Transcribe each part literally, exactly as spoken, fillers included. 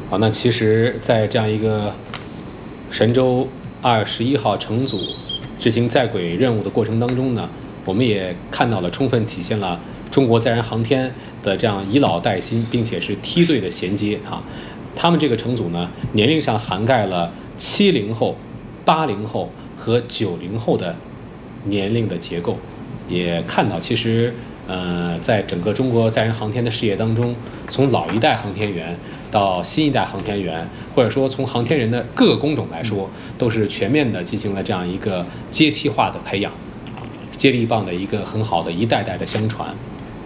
好，那其实，在这样一个神舟二十一号乘组执行在轨任务的过程当中呢，我们也看到了充分体现了中国载人航天的这样以老带新，并且是梯队的衔接啊。他们这个乘组呢，年龄上涵盖了七零后、八零后和九零后的年龄的结构，也看到其实呃，在整个中国载人航天的事业当中，从老一代航天员到新一代航天员，或者说从航天人的各个工种来说，都是全面的进行了这样一个阶梯化的培养，接力棒的一个很好的一代代的相传。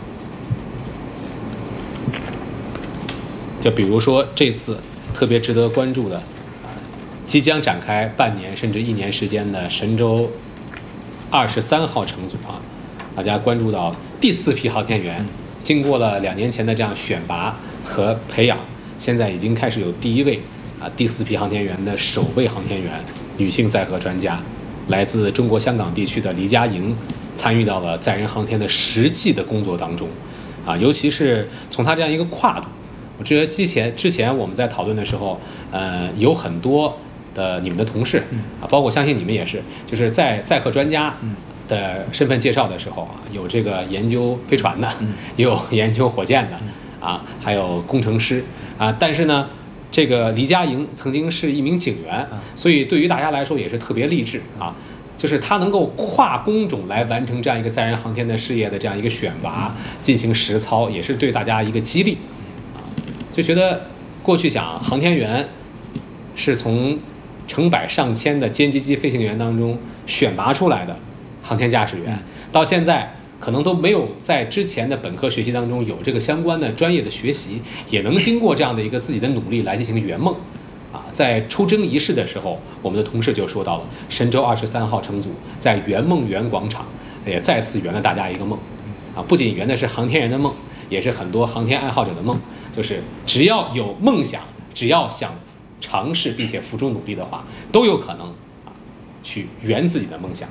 就比如说这次特别值得关注的，即将展开半年甚至一年时间的神舟二十三号乘组啊，大家关注到第四批航天员经过了两年前的这样选拔和培养，现在已经开始有第一位啊第四批航天员的首位航天员，女性载荷专家，来自中国香港地区的黎佳莹，参与到了载人航天的实际的工作当中啊，尤其是从她这样一个跨度。我记得之前之前我们在讨论的时候，呃，有很多的你们的同事啊，包括相信你们也是，就是在载荷专家的身份介绍的时候啊，有这个研究飞船的，有研究火箭的啊，还有工程师啊。但是呢，这个黎佳莹曾经是一名警员，所以对于大家来说也是特别励志啊。就是他能够跨工种来完成这样一个载人航天的事业的这样一个选拔，进行实操，也是对大家一个激励。就觉得过去想航天员是从成百上千的歼击机飞行员当中选拔出来的航天驾驶员，到现在可能都没有在之前的本科学习当中有这个相关的专业的学习，也能经过这样的一个自己的努力来进行圆梦啊。在出征仪式的时候，我们的同事就说到了神舟二十三号乘组在圆梦园广场也再次圆了大家一个梦啊，不仅圆的是航天人的梦，也是很多航天爱好者的梦。就是只要有梦想，只要想尝试并且付出努力的话，都有可能啊去圆自己的梦想。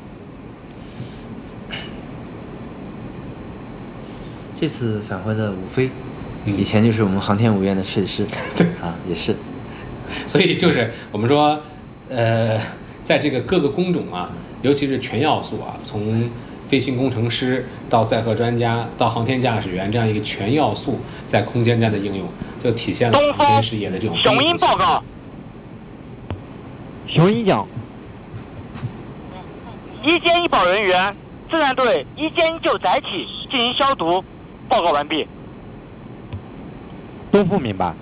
这次返回的吴飞，以前就是我们航天五院的设计师，对啊，也是。 所以就是我们说，呃，在这个各个工种啊，尤其是全要素啊，从飞行工程师到载荷专家到航天驾驶员这样一个全要素在空间站的应用，就体现了航天事业的这种。 雄鹰报告。 雄鹰讲。 一歼一保人员，自然队一歼就载体进行消毒，报告完毕。 东副明白。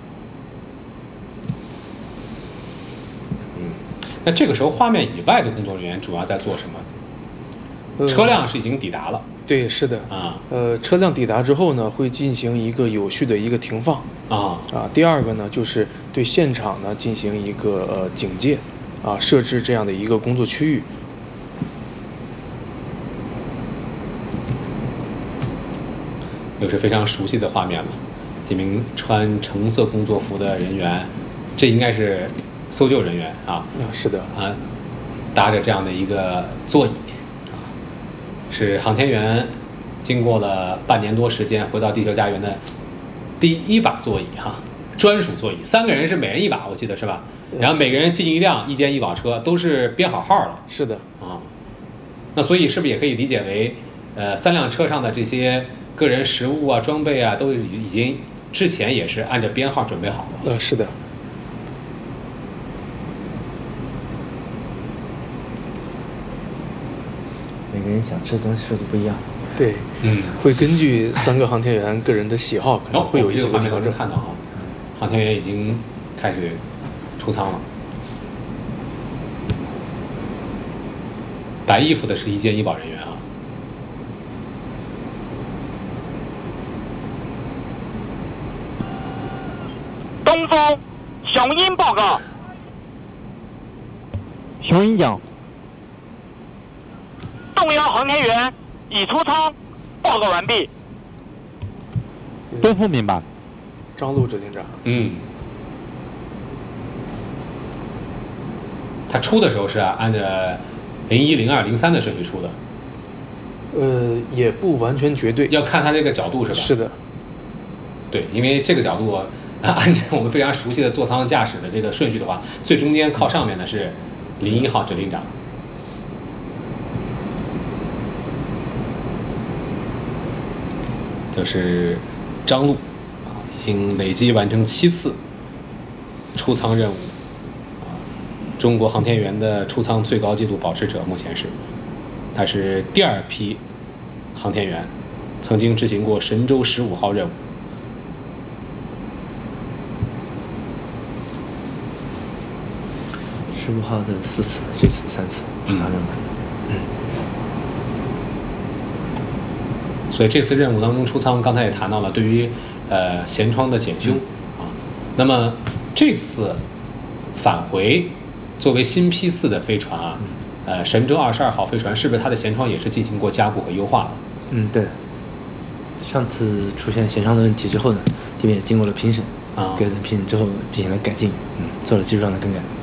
嗯，那这个时候画面以外的工作人员主要在做什么？车辆是已经抵达了， 对，是的啊， 呃，车辆抵达之后呢，会进行一个有序的一个停放啊啊。第二个呢，就是对现场呢进行一个呃警戒，啊，设置这样的一个工作区域。 又是非常熟悉的画面了，几名穿橙色工作服的人员，这应该是搜救人员啊， 啊，是的啊，搭着这样的一个座椅。是航天员经过了半年多时间回到地球家园的第一把座椅哈，专属座椅，三个人是每人一把，我记得是吧？然后每个人进一辆一间医保车，都是编好号了。 是的啊，那所以是不是也可以理解为，呃，三辆车上的这些个人食物啊、装备啊，都已经之前也是按照编号准备好的？ 呃，是的。 每个人想吃的东西吃的不一样， 对， 嗯， 会根据三个航天员个人的喜好，可能会有一些调整。 看到啊，航天员已经开始出舱了。白衣服的是一届医保人员啊。 东风，雄鹰报告。 雄鹰讲。 动摇航天员已出舱，报告完毕。 东副明白。 张路指令长。 嗯。他出的时候是按照零一、零二、零三的顺序出的。 呃，也不完全绝对， 要看他这个角度是吧？ 是的。 对，因为这个角度， 按照我们非常熟悉的座舱驾驶的这个顺序的话，最中间靠上面的是零一号指令长。就是张璐啊，已经累计完成七次出舱任务啊，中国航天员的出舱最高纪录保持者，目前是，他是第二批航天员，曾经执行过神舟十五号任务。 十五号的四次，这次三次出舱任务。嗯。 所以这次任务当中出舱，刚才也谈到了对于呃舷窗的检修啊。那么这次返回作为新批次的飞船啊，呃神舟二十二号飞船是不是它的舷窗也是进行过加固和优化的？ 嗯，对。上次出现舷窗的问题之后呢，这边也经过了评审， 啊， 各等评审之后进行了改进，嗯，做了技术上的更改。